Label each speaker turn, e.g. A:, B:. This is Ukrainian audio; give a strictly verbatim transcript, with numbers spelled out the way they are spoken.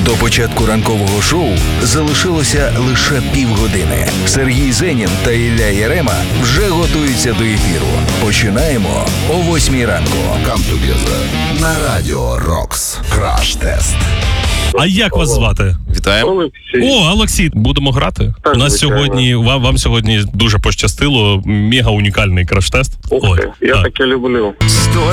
A: До початку ранкового шоу залишилося лише півгодини. Сергій Зенін та Ілля Єрема вже готуються до ефіру. Починаємо о восьмій ранку.
B: Come together на Радіо Рокс. Краш-тест.
C: А як вас звати?
D: Вітаємо.
E: Олексій.
C: О, Олексій, будемо грати.
E: Так,
C: У нас
E: звичайно.
C: сьогодні, вам, вам сьогодні дуже пощастило, мега унікальний краш-тест.
E: Ух
C: Ой,
E: ти, я
C: так.
E: таке люблю.
A: сто